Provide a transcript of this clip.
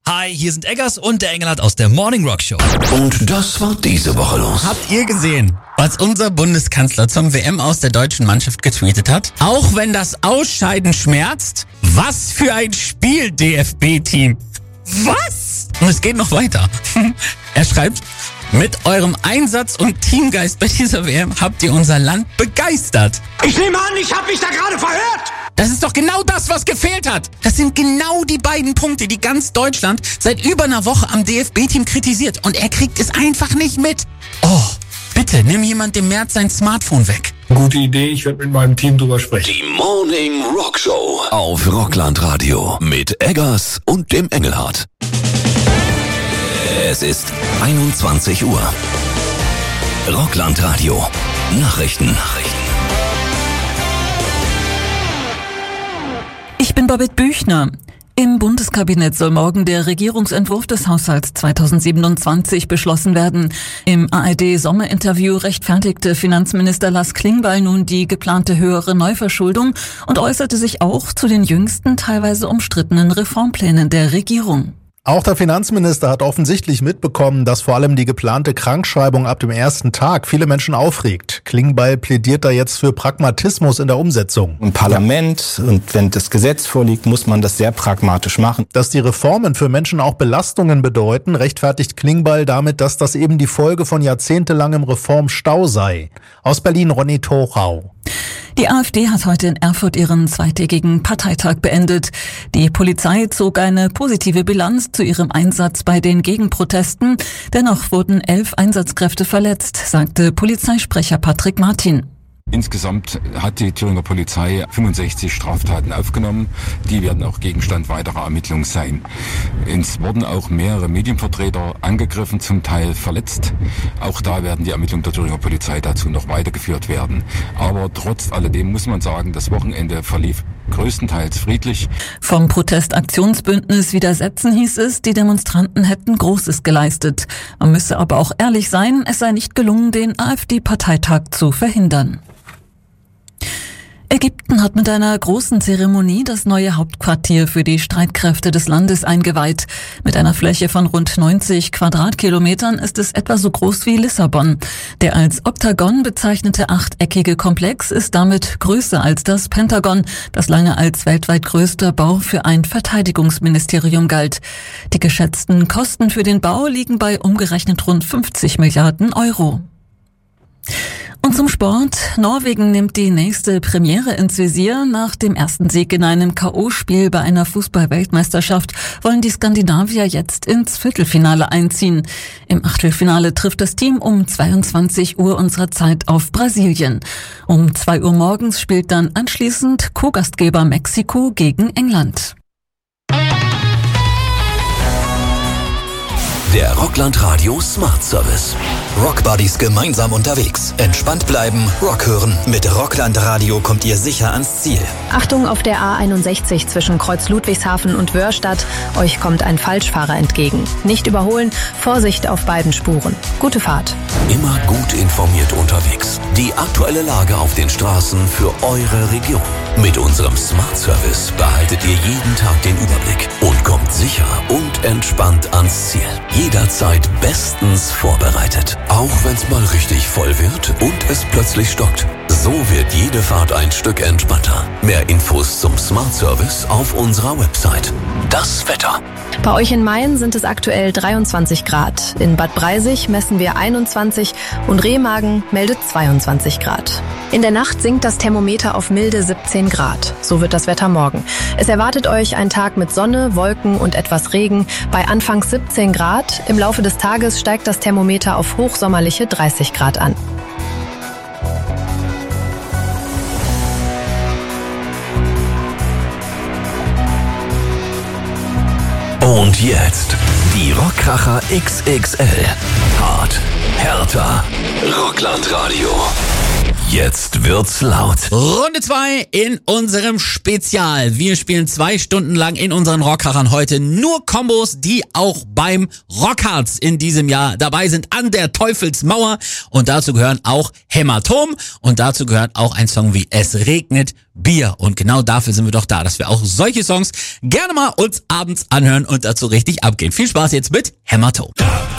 Hi, hier sind Eggers und der Engelhardt aus der Morning Rock Show. Und das war diese Woche los. Habt ihr gesehen, was unser Bundeskanzler zum WM aus der deutschen Mannschaft getweetet hat? Auch wenn das Ausscheiden schmerzt, was für ein Spiel, DFB-Team. Was? Und es geht noch weiter. Er schreibt, mit eurem Einsatz und Teamgeist bei dieser WM habt ihr unser Land begeistert. Ich nehme an, ich habe mich da gerade verhört. Das ist doch genau das, was gefehlt hat. Das sind genau die beiden Punkte, die ganz Deutschland seit über einer Woche am DFB-Team kritisiert. Und er kriegt es einfach nicht mit. Oh, bitte, nimm jemand im März sein Smartphone weg. Gute Idee, ich werde mit meinem Team drüber sprechen. Die Morning Rock Show auf Rockland Radio mit Eggers und dem Engelhardt. Es ist 21 Uhr. Rockland Radio. Nachrichten. Ich bin Babette Büchner. Im Bundeskabinett soll morgen der Regierungsentwurf des Haushalts 2027 beschlossen werden. Im ARD-Sommerinterview rechtfertigte Finanzminister Lars Klingbeil nun die geplante höhere Neuverschuldung und äußerte sich auch zu den jüngsten, teilweise umstrittenen Reformplänen der Regierung. Auch der Finanzminister hat offensichtlich mitbekommen, dass vor allem die geplante Krankschreibung ab dem ersten Tag viele Menschen aufregt. Klingbeil plädiert da jetzt für Pragmatismus in der Umsetzung. Im Parlament und wenn das Gesetz vorliegt, muss man das sehr pragmatisch machen. Dass die Reformen für Menschen auch Belastungen bedeuten, rechtfertigt Klingbeil damit, dass das eben die Folge von jahrzehntelangem Reformstau sei. Aus Berlin Ronny Tochau. Die AfD hat heute in Erfurt ihren zweitägigen Parteitag beendet. Die Polizei zog eine positive Bilanz zu ihrem Einsatz bei den Gegenprotesten. Dennoch wurden 11 Einsatzkräfte verletzt, sagte Polizeisprecher Patrick Martin. Insgesamt hat die Thüringer Polizei 65 Straftaten aufgenommen. Die werden auch Gegenstand weiterer Ermittlungen sein. Es wurden auch mehrere Medienvertreter angegriffen, zum Teil verletzt. Auch da werden die Ermittlungen der Thüringer Polizei dazu noch weitergeführt werden. Aber trotz alledem muss man sagen, das Wochenende verlief größtenteils friedlich. Vom Protestaktionsbündnis Widersetzen hieß es, die Demonstranten hätten Großes geleistet. Man müsse aber auch ehrlich sein, es sei nicht gelungen, den AfD-Parteitag zu verhindern. Ägypten hat mit einer großen Zeremonie das neue Hauptquartier für die Streitkräfte des Landes eingeweiht. Mit einer Fläche von rund 90 Quadratkilometern ist es etwa so groß wie Lissabon. Der als Oktagon bezeichnete achteckige Komplex ist damit größer als das Pentagon, das lange als weltweit größter Bau für ein Verteidigungsministerium galt. Die geschätzten Kosten für den Bau liegen bei umgerechnet rund 50 Milliarden Euro. Und zum Sport. Norwegen nimmt die nächste Premiere ins Visier. Nach dem ersten Sieg in einem K.O.-Spiel bei einer Fußball-Weltmeisterschaft wollen die Skandinavier jetzt ins Viertelfinale einziehen. Im Achtelfinale trifft das Team um 22 Uhr unserer Zeit auf Brasilien. Um 2 Uhr morgens spielt dann anschließend Co-Gastgeber Mexiko gegen England. Der Rockland Radio Smart Service. Rockbuddies gemeinsam unterwegs. Entspannt bleiben, Rock hören. Mit Rockland Radio kommt ihr sicher ans Ziel. Achtung auf der A61 zwischen Kreuz Ludwigshafen und Wörstadt. Euch kommt ein Falschfahrer entgegen. Nicht überholen, Vorsicht auf beiden Spuren. Gute Fahrt. Immer gut informiert unterwegs. Die aktuelle Lage auf den Straßen für eure Region. Mit unserem Smart Service behaltet ihr jeden Tag den Überblick und kommt sicher und entspannt ans Ziel. Jederzeit bestens vorbereitet. Auch wenn es mal richtig voll wird und es plötzlich stockt. So wird jede Fahrt ein Stück entspannter. Mehr Infos zum Smart Service auf unserer Website. Das Wetter. Bei euch in Mayen sind es aktuell 23 Grad. In Bad Breisig messen wir 21 und Remagen meldet 22 Grad. In der Nacht sinkt das Thermometer auf milde 17 Grad. So wird das Wetter morgen. Es erwartet euch ein Tag mit Sonne, Wolken und etwas Regen bei anfangs 17 Grad. Im Laufe des Tages steigt das Thermometer auf hochsommerliche 30 Grad an. Und jetzt die Rockkracher XXL. Hart, härter, Rockland Radio. Jetzt wird's laut. Runde 2 in unserem Spezial. Wir spielen 2 Stunden lang in unseren Rockhachern heute nur Kombos, die auch beim Rockharz in diesem Jahr dabei sind, an der Teufelsmauer. Und dazu gehören auch Hämatom und dazu gehört auch ein Song wie Es regnet Bier. Und genau dafür sind wir doch da, dass wir auch solche Songs gerne mal uns abends anhören und dazu richtig abgehen. Viel Spaß jetzt mit Hämatom.